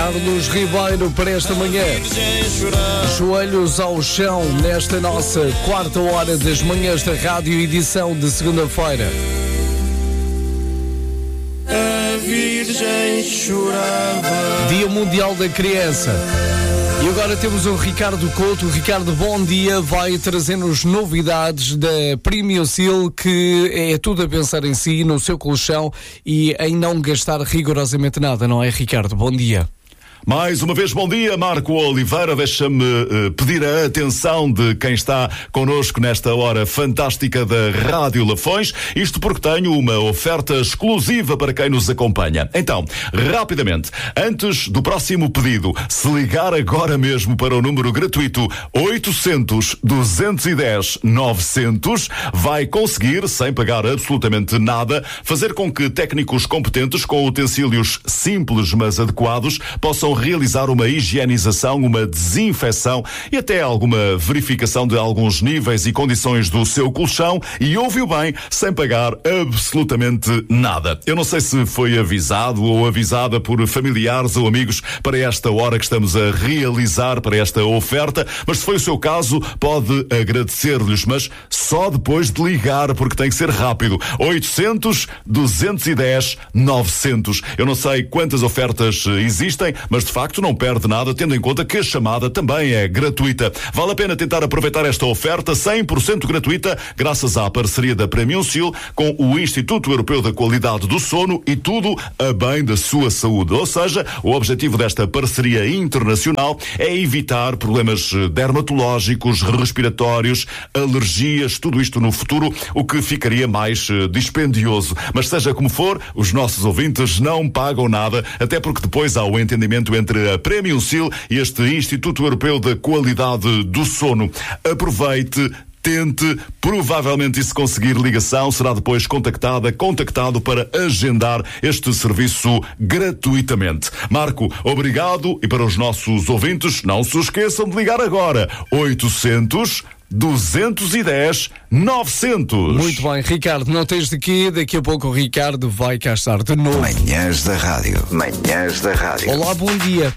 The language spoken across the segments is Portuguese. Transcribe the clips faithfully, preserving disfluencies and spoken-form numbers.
Carlos Ribeiro para esta manhã. Joelhos ao chão nesta nossa quarta hora das manhãs da rádio, edição de segunda-feira. A Virgem chorava. Dia Mundial da Criança. E agora temos o Ricardo Couto. O Ricardo, bom dia, vai trazer-nos novidades da Premium Seal, que é tudo a pensar em si, no seu colchão e em não gastar rigorosamente nada, não é, Ricardo? Bom dia. Mais uma vez, bom dia, Marco Oliveira. Deixa-me uh, pedir a atenção de quem está connosco nesta hora fantástica da Rádio Lafões. Isto porque tenho uma oferta exclusiva para quem nos acompanha. Então, rapidamente, antes do próximo pedido, se ligar agora mesmo para o número gratuito oitocentos, duzentos e dez, novecentos, vai conseguir, sem pagar absolutamente nada, fazer com que técnicos competentes com utensílios simples mas adequados possam realizar uma higienização, uma desinfecção e até alguma verificação de alguns níveis e condições do seu colchão, e ouviu bem, sem pagar absolutamente nada. Eu não sei se foi avisado ou avisada por familiares ou amigos para esta hora que estamos a realizar, para esta oferta, mas se foi o seu caso, pode agradecer-lhes, mas só depois de ligar, porque tem que ser rápido. oitocentos, duzentos e dez, novecentos. Eu não sei quantas ofertas existem, mas de facto não perde nada, tendo em conta que a chamada também é gratuita. Vale a pena tentar aproveitar esta oferta cem por cento gratuita, graças à parceria da Premium Seal com o Instituto Europeu da Qualidade do Sono, e tudo a bem da sua saúde. Ou seja, o objetivo desta parceria internacional é evitar problemas dermatológicos, respiratórios, alergias, tudo isto no futuro, o que ficaria mais dispendioso. Mas seja como for, os nossos ouvintes não pagam nada, até porque depois há o entendimento entre a Premium Seal e este Instituto Europeu da Qualidade do Sono. Aproveite, tente, provavelmente, e se conseguir ligação, será depois contactada, contactado para agendar este serviço gratuitamente. Marco, obrigado, e para os nossos ouvintes, não se esqueçam de ligar agora. oitocentos, duzentos e dez, novecentos. Muito bem, Ricardo, não tens de quê, daqui a pouco o Ricardo vai cá estar de novo. Manhãs da Rádio. Manhãs da Rádio. Olá, bom dia.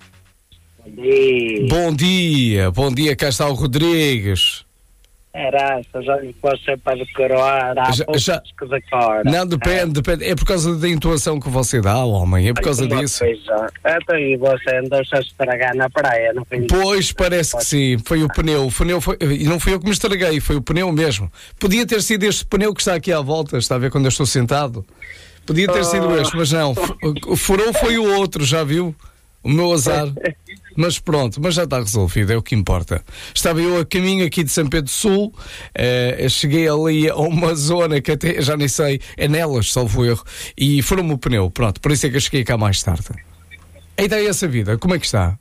Bom dia. Bom dia, bom dia, cá está o Rodrigues. Era essa, já lhe posso ser para decorar, há Já- poucos já- que decora. Não, depende, depende. É por causa da intuação que você dá, homem, é por causa Ai, disso. coisa. Então, e você andou-se a estragar na praia, no fim de Pois, parece que sim, foi o pneu, o pneu foi, e não fui eu que me estraguei, foi o pneu mesmo. Podia ter sido este pneu que está aqui à volta, está a ver quando eu estou sentado? Podia ter sido este, mas não, o furou foi o outro, já viu? O meu azar. Mas pronto, mas já está resolvido, é o que importa. Estava eu a caminho aqui de São Pedro do Sul, uh, cheguei ali a uma zona que até, já nem sei, é Nelas, salvo erro, e foram-me o pneu, pronto, por isso é que eu cheguei cá mais tarde. Então é essa vida, como é que está?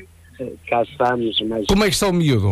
cá estamos, mas Como é que está o miúdo?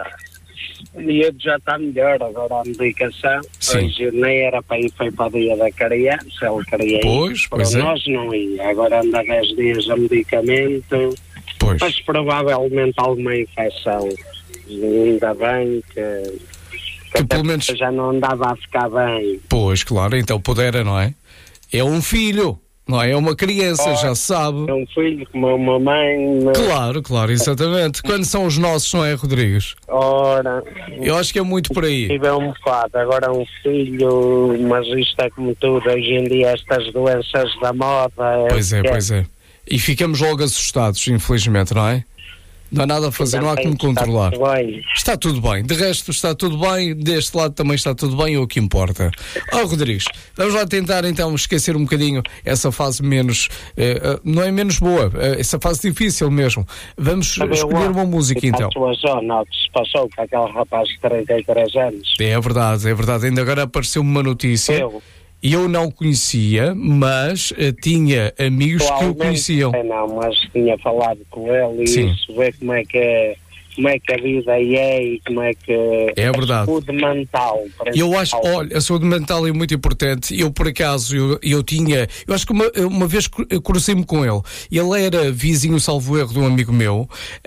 o miúdo já está melhor, agora a medicação. Sim. Hoje nem era para ir, foi para o dia da criança, ele queria ir. Pois, para pois é. nós não ia, agora anda dez dias a medicamento, Pois. mas provavelmente alguma infecção. Ainda bem que, que, Que até pelo menos- já não andava a ficar bem. Pois, claro, então pudera, não é? É um filho, não é? É uma criança, Oh. já se sabe. É um filho como uma mãe, mas, Claro, claro, exatamente. Quando são os nossos, não é, Rodrigues? ora, Eu acho que é muito por aí. tive um bocado, agora um filho, mas isto é como tudo, hoje em dia estas doenças da moda. Pois é, que pois é. E ficamos logo assustados, infelizmente, não é? Não há nada a fazer, não há como controlar. Está bem. Está tudo bem, de resto está tudo bem, deste lado também está tudo bem, é o que importa. Ó Rodrigues, vamos lá tentar então esquecer um bocadinho essa fase menos, eh, eh, não é menos boa, eh, essa fase difícil mesmo. Vamos Sabe escolher lá, uma música então. A sua zona, o que se passou com aquele rapaz de trinta e três anos. É verdade, é verdade, ainda agora apareceu uma notícia. Eu, E eu não conhecia, mas eh, tinha amigos que o atualmente, conheciam. sei não, mas tinha falado com ele e Sim. isso, ver como é que é como é que a vida é e como é que é verdade. A saúde mental. Eu acho, olha, a saúde mental é muito importante. Eu, por acaso, eu, eu tinha, eu acho que uma, uma vez cruzei-me com ele. Ele era vizinho, salvo erro, de um amigo meu,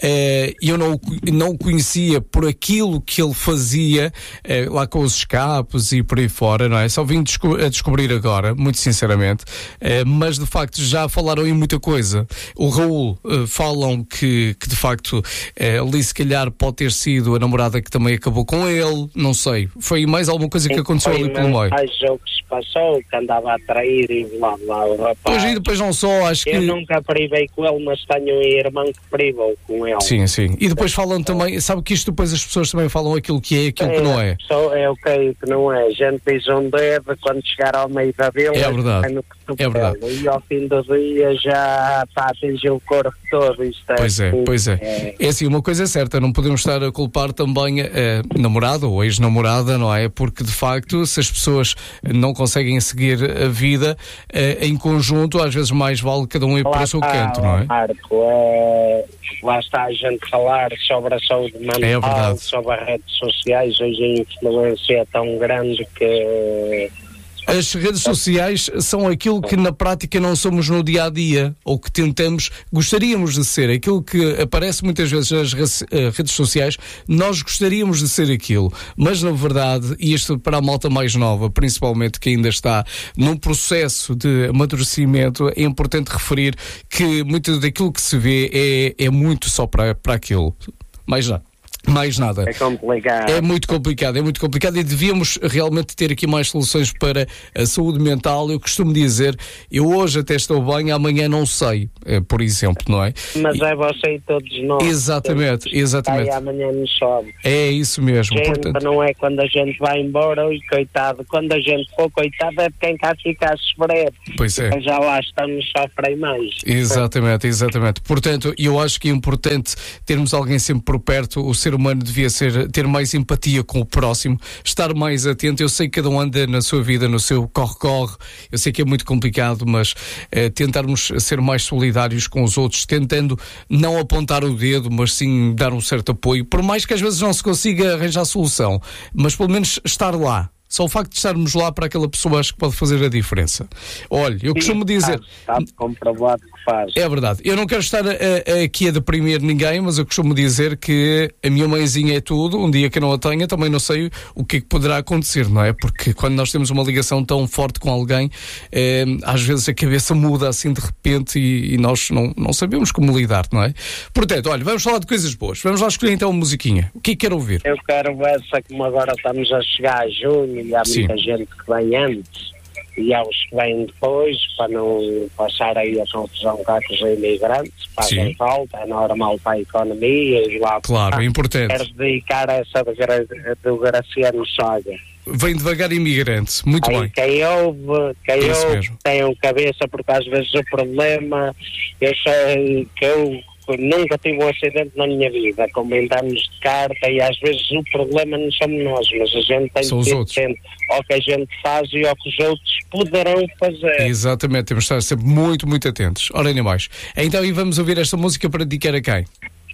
e eu não, não o conhecia por aquilo que ele fazia eh, lá com os escapes e por aí fora, não é? Só vim desco- a descobrir agora, muito sinceramente, eh, mas de facto já falaram em muita coisa. O Raul eh, falam que, que de facto eh, ali se calhar pode ter sido a namorada que também acabou com ele, não sei. Foi mais alguma coisa que aconteceu ali pelo meio. Foi o que se passou, que andava a trair e blá blá, o rapaz. Pois, e depois não só, acho que... Eu nunca privei com ele, mas tenho um irmão que privou com ele. Sim, sim. E depois falam também, sabe que isto depois as pessoas também falam aquilo que é e aquilo é, que não é. Só é o que é que não é. A gente diz um dedo, quando chegar ao meio da vila, é verdade. no É verdade. E ao fim do dia já está a atingir o corpo todo. Isto é pois é, assim, pois é. É, é assim, uma coisa é certa, não podemos estar a culpar também a, a namorada ou ex-namorada, não é? Porque de facto, se as pessoas não conseguem seguir a vida eh, em conjunto, às vezes mais vale cada um ir para o seu canto, não é? Marco, é, lá está a gente falar sobre a saúde mental, é sobre as redes sociais. Hoje a influência é tão grande que... As redes sociais são aquilo que na prática não somos no dia a dia, ou que tentamos, gostaríamos de ser. Aquilo que aparece muitas vezes nas redes sociais, nós gostaríamos de ser aquilo. Mas na verdade, e isto para a malta mais nova, principalmente que ainda está num processo de amadurecimento, é importante referir que muito daquilo que se vê é, é muito só para, para aquilo. Mais nada. Mais nada. É complicado. É muito complicado, é muito complicado e devíamos realmente ter aqui mais soluções para a saúde mental. Eu costumo dizer, eu hoje até estou bem, amanhã não sei, por exemplo, não é? Mas e... é você e todos nós. Exatamente, exatamente. E amanhã nos sobe. É isso mesmo. Gente, portanto... não é quando a gente vai embora e coitado, quando a gente for coitado é de quem cá fica a sofrer. Pois é. Já lá estamos a sofrer mais. Exatamente, exatamente. Portanto, eu acho que é importante termos alguém sempre por perto. O ser humano devia ser, ter mais empatia com o próximo, estar mais atento. Eu sei que cada um anda na sua vida, no seu corre-corre, eu sei que é muito complicado, mas eh, tentarmos ser mais solidários com os outros, tentando não apontar o dedo, mas sim dar um certo apoio, por mais que às vezes não se consiga arranjar solução, mas pelo menos estar lá. Só o facto de estarmos lá para aquela pessoa acho que pode fazer a diferença. Olha, eu costumo dizer... Está comprovado que faz. É verdade. Eu não quero estar a, a, aqui a deprimir ninguém, mas eu costumo dizer que a minha mãezinha é tudo. Um dia que eu não a tenha, também não sei o que é que poderá acontecer, não é? Porque quando nós temos uma ligação tão forte com alguém, eh, às vezes a cabeça muda assim de repente e, e nós não, não sabemos como lidar, não é? Portanto, olha, vamos falar de coisas boas. Vamos lá escolher então uma musiquinha. O que é que quero ouvir? Eu quero essa, como agora estamos a chegar a junho e há Sim. muita gente que vem antes e há os que vêm depois, para não passar aí a confusão cá com os imigrantes, fazem falta, é normal para a economia e lá. Claro, é importante. Quero dedicar a essa do, Gra- do Graciano Soga. Vem devagar, imigrante. Muito aí, bem. Quem ouve, quem Isso ouve mesmo. tem um cabeça, porque às vezes o problema, eu sei que eu nunca tive um acidente na minha vida, com vinte anos de carta, e às vezes o problema não somos nós, mas a gente tem São que os ter outros. atento ao que a gente faz e ao que os outros poderão fazer. Exatamente, temos de estar sempre muito, muito atentos. Ora, nem mais. Então, e vamos ouvir esta música para dedicar a quem?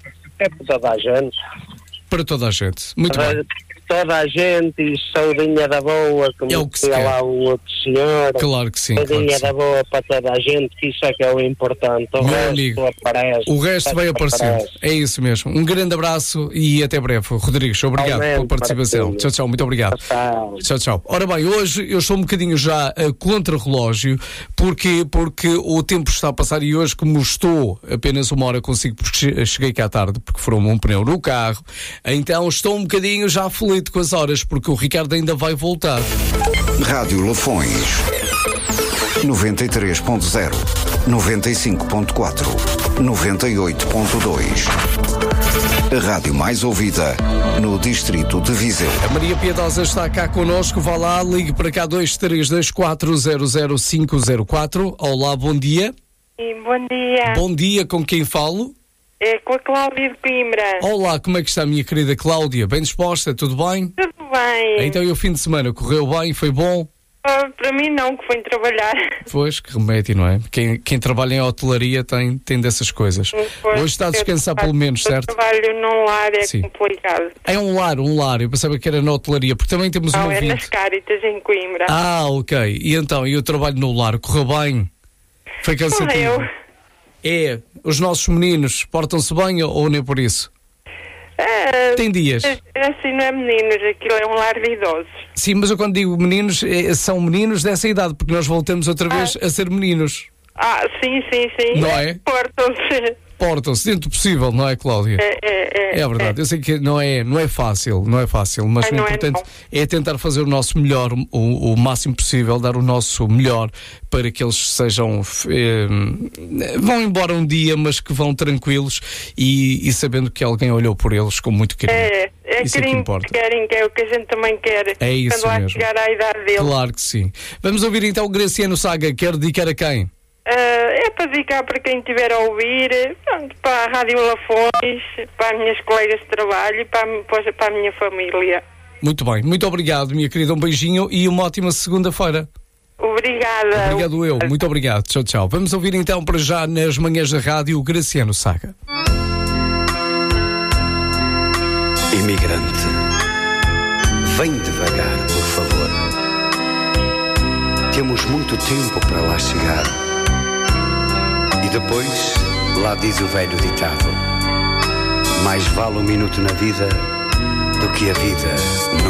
É para toda a gente. Para toda a gente. Muito para bem. Toda a gente e saudinha da boa, como É o que se dizia quer. lá o outro senhor. Claro que sim. Claro Saudinha que sim. da boa para toda a gente, que isso é que é o importante. O Meu resto amigo, aparece. O resto vai aparecer. Aparece. É isso mesmo. Um grande abraço e até breve. Rodrigues, obrigado Igualmente, pela participação. Martinho. Tchau, tchau. Muito obrigado. Tchau. Tchau, tchau. Ora bem, hoje eu estou um bocadinho já a contra-relógio. Porquê? Porque o tempo está a passar e hoje, como estou apenas uma hora consigo, porque che- cheguei cá tarde, porque foram um pneu no carro, então estou um bocadinho já aflito com as horas, porque o Ricardo ainda vai voltar. Rádio Lafões. noventa e três ponto zero, noventa e cinco ponto quatro, noventa e oito ponto dois. A rádio mais ouvida no distrito de Viseu. A Maria Piedosa está cá connosco. Vá lá, ligue para cá dois três dois quatro zero zero cinco zero quatro. Olá, bom dia. Sim, bom dia. Bom dia, com quem falo? É com a Cláudia de Coimbra. Olá, como é que está a minha querida Cláudia? Bem disposta? Tudo bem? Tudo bem. Então, e o fim de semana correu bem? Foi bom? Ah, para mim não, que fui trabalhar. Pois, que remédio, não é? Quem, quem trabalha em hotelaria tem, tem dessas coisas. Pois, Hoje está a descansar pelo menos, certo? O trabalho num lar é Sim. complicado. É um lar, um lar. Eu pensava que era na hotelaria, porque também temos um Não, é ouvinte. nas Cáritas, em Coimbra. Ah, ok. E então, e o trabalho no lar? Correu bem? Foi cansativo? Correu. É, os nossos meninos portam-se bem ou nem por isso? Ah, Tem dias. assim não é meninos, aquilo é um lar de idosos. Sim, mas eu quando digo meninos, é- são meninos dessa idade, porque nós voltamos outra vez a ser meninos. Ah, sim, sim, sim. Não é? Portam-se. Portam-se dentro do possível, não é, Cláudia? É, é, é, É verdade, eu sei que não é, não é fácil, não é fácil, mas Ai, o não é, importante não. é tentar fazer o nosso melhor, o, o máximo possível, dar o nosso melhor para que eles sejam, eh, vão embora um dia, mas que vão tranquilos e, e sabendo que alguém olhou por eles com muito carinho. É, é Isso é que carinho importa. que querem, que é o que a gente também quer. É isso quando lá mesmo. chegar à idade dele. Claro que sim. Vamos ouvir então o Graciano Saga, quer dedicar a quem? Ah, é para dedicar para quem estiver a ouvir, pronto, para a Rádio Lafões, para as minhas colegas de trabalho e para, a- para a minha família. Muito bem, muito obrigado, minha querida, um beijinho e uma ótima segunda-feira. Obrigada. Obrigado eu, muito obrigado. Tchau, tchau. Vamos ouvir então para já nas manhãs da rádio o Graciano Saga. Imigrante, vem devagar, por favor. Temos muito tempo para lá chegar. E depois, lá diz o velho ditado: mais vale um minuto na vida do que a vida num